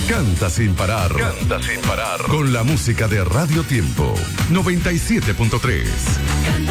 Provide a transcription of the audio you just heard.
Canta sin parar. Canta sin parar. Con la música de Radio Tiempo 97.3.